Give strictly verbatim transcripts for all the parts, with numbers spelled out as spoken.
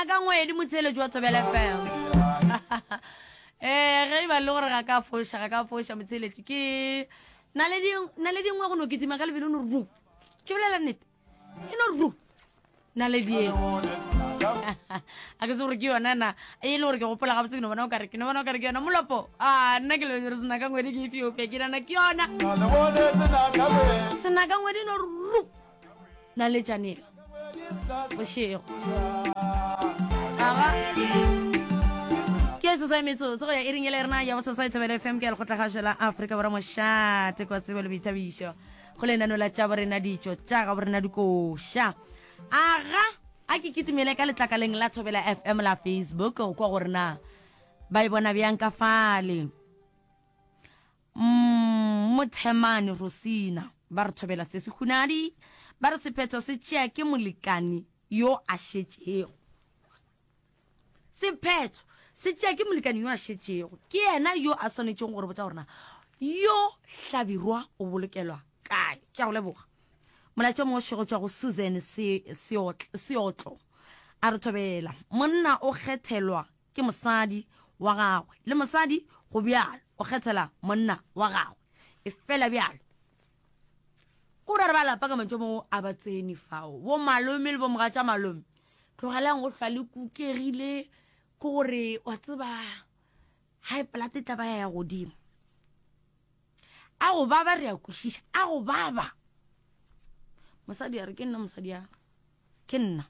ka ngwedi motsheletsi wa Thobela F M eh re ba le gore ga ka fosha ga ka fosha motsheletsi ke na le di na le dingwe go no kitima ka lebelo no ru ke bolela nnete ino ru na le di a ke tsore ke yona na e le gore ke gopola ga botse no bona o kare ke no bona o kare ke yona molopo a nna ke le re sena ka ngwedi ke Ethiopia ke rana ke yona sena ka ngwedi no ru na le chanela boshego aga ke se sa metso so ya iring le rena ya bo Society Thobela F M ke le go tlhaga la Africa bora mo shate kwa tsebe le bitabisho go le nano la tsa borena dijo tsa ga borena dikosha aga a ke kitimele ka letlakaleng la Thobela F M la Facebook go kwa gorena ba e bona bjang ka fale mm Mothemane Rosina ba re Thobela se se khunadi ba re sephetho se tšea ke molekani yo a šetšego sephetho se tšea ke molekani yo a šetšego ke yena yo a swanetšeng gore botsa gorena yo Hlabirwa o bolokelwa kae tša go leboga molaetša mo šego tšwa go Susan Seotlo a re Thobela monna o kgethelwa ke mosadi wa gagwe le mosadi go bjalo o kgethela monna wa gagwe e fela bjalo o ra ba lapa ka mantšo mo a batseni fao wo malome le bo moga tša malome tlogelang go hlwa le kukegile ke gore wa tseba high blood e tla ba ya godimo a go baba re a kwešiša a go baba mosadi a re ke nna mosadi ya ke nna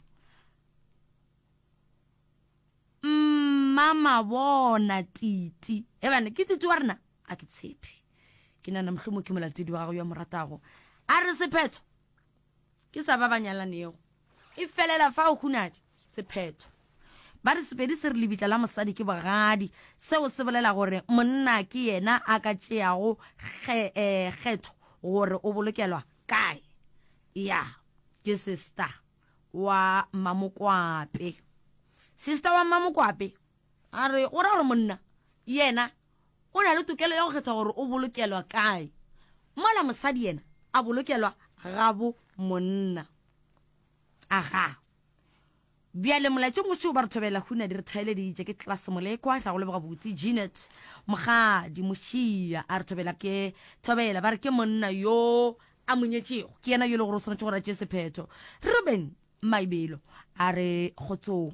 mama bona titi e bana ke titi wa rena a ke tshepe ke nana mohlomong ke molatedi wa gago ya moratago a re sephetho ke sa ba banyalanego e felela fa o khunadi sephetho ba re sepedi se re lebitla la mosadi ke bogadi seo se bolela gore monna ke yena a ka tšeago kgetho gore o bolokelwa kae ya ke sister wa Mamokwape sister wa Mamokwape a re o ra gore monna yena o na le tokelo ya go kgetha gore o bolokelwa kae mola mosadi yena a bolokelwa gabo monna aga bjale molaetšo mošo ba re Thobela huna di re thaeleditše ke class molekwa tla go leboga botse Janet mogadi mošia a re Thobela ke Thobela ba re ke monna yo a monyetšego ke yena yo le gore o swanetše go ratše sephetho Ruben Maibelo a re kgotsong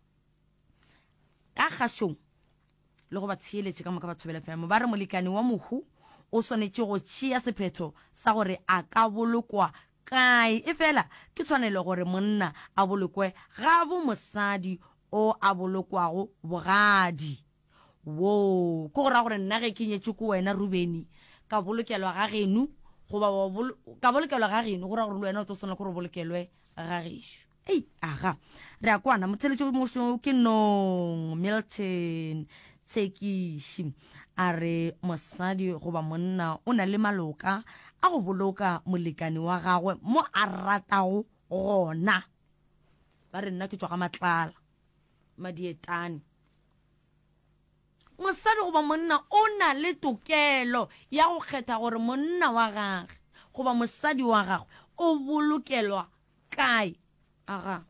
ka kgašong le go ba tsheeletše ka moka ba Thobela F M ba re molekani wa mohu o swanetše go tšea sephetho sa gore a ka bolokwa kae e fela ke tshwanelo gore monna a bolokwe ga bo mosadi o a bolokwago bogadi wo ko gora gore nna ge ke nyetše ko wena Rubeni ka bolokelwa ga genu goba ka bolokelwa ga genu gora gore le wena o tlo swana gore bolokelwe ga gešo ei aga re a kwana motheletše mošo ke Nong Milton Tsekiši a re mosadi goba monna o na le maloka a go boloka molekani wa gagwe mo a ratago gona ba re nna ke tswa ga matlala madietane mosadi goba monna o na le tokelo ya go kgetha gore monna wa gagwe goba mosadi wa gagwe o bolokelwa kae aga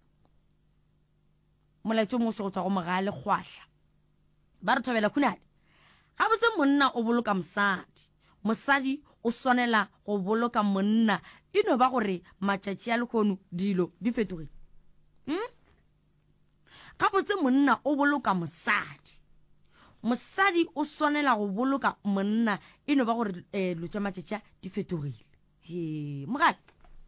molaetšo mo go tswa go mogale kgwahla ba re Thobela khunadi ga botse monna o boloka mosadi mosadi o swanela go boloka monna ino ba gore matšatši a lekgono dilo di fetogile hm ga botse monna o boloka mosadi mosadi o swanela go boloka monna ino ba gore eh lo tša matšatši di fetogile he mogale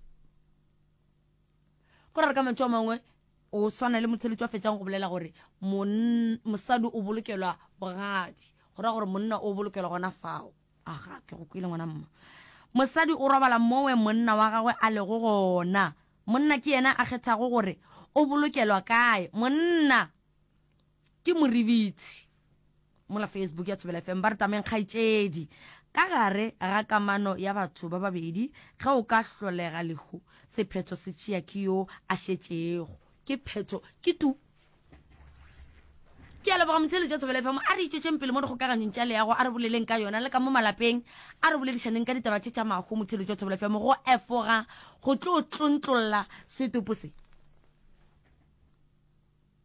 go ra ka mantšo a mangwe o swana le motsheletši wa fetšang go bolela gore mosadi o bolokelwa bogadi go ra gore monna o bolokelwa gona fao aga ke go kwile ngwana mma mosadi o robala mowe monna wa gagwe a le go gona monna ke yena a kgethago gore o bolokelwa kae monna ke moribitsi mola Facebook ya Thobela F M ba re tameng kgaitšedi ka gare ga kamano ya batho ba babedi ge o ka hlolega lego sephetho se tšea ke yo a šetšego ke phetho ke tu ke a leboga motheletši wa Thobela F M a re itšetšeng pele mo dikgokaganyong tša leago a re boleleng ka yona le ka mo malapeng a re boledišaneng ka ditaba tše tša mago motheletši wa Thobela F M go efoga go tlo tlontlolla setopo se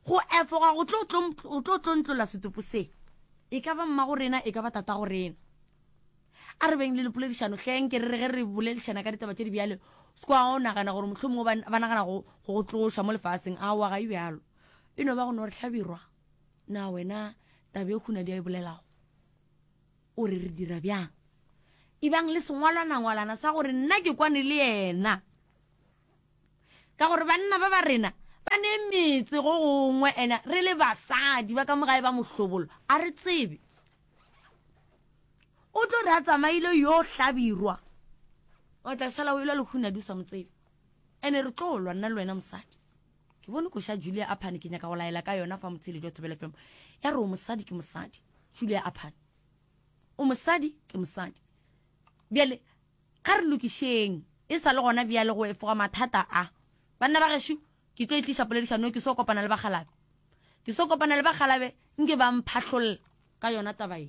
go efoga go tlo tlo tlontlola setupu se e ka ba mma go rena e ka ba tata go rena a re beng le lepoledišano hleng ke re ge re boledišana ka ditaba tše di bjale skwa o nagana gore mohlomong ba nagana go go tloša mo lefaseng a wa ga e bjalo e no ba go no re hlabirwa na wena tabe khuna di a bolelago o re re dira bjang ibang le sengwalana ngwalana sa gore nna ke kwane le yena ka gore banna ba ba rena ba ne metse go gongwe ena re le basadi ba ka mogae ba mohlobolo a re tsebe o tlo re a tsamaile yo hlabirwa o tla shala o ile le khuna du sa motsebe ene re tlo lwa nna le wena mosadi ke bone ko sha Julia Aphane ke nyaka go laela ka yona fa motsile jo Thobela F M ya re o mosadi ke mosadi Julia Aphane o mosadi ke mosadi bjale ka re lokisheng e sa le gona bjale go efoga mathata a banna ba geshu ke tlo itlisha poledišano ke so kopana le bagalabe ke so kopana le bagalabe nke ba mphatlholla ka yona tabae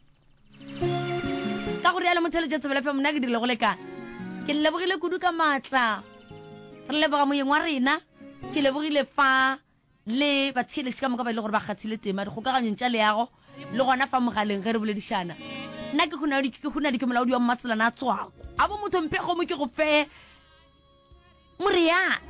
ka gore ya le mothele jo Thobela F M nna ke dirile go lekana ke lebogile kudu ka matla re leboga moyeng wa rena ke lebogile fa le batsheletsi ka moka ba ile gore ba kgathile tema di kgokaganyong tša leago le gona fa mogaleng ge re boledišana nna ke khuna di ke khuna di ke molaodi wa mmatselana a tswako a bo motho mpe go mo ke go fe moria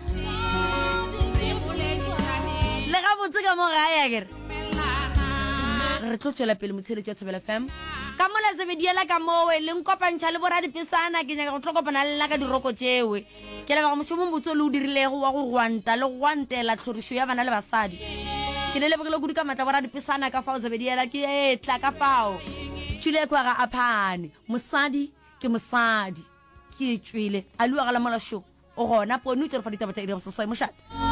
le ga botse ka mo ga ya gere re tlo tswela pele motsheletsi wa Thobela F M ka mola se bediela ka mowe le nkopantšha le bora dipesana ke nyaka go tlhokopana le nna ka diroko tšewe ke leba go mošomo botse le o dirilego wa go gwanta le go gwantela tlhorišo ya bana le basadi ke le lebogile kudu ka matla bora dipesana ka fao se bediela ke etla ka fao tšhile kwa ga Aphane mosadi ke mosadi ke tšwele a lua ga la mola show o gona pone o tšerefa ditaba tša ire go sesoi mošate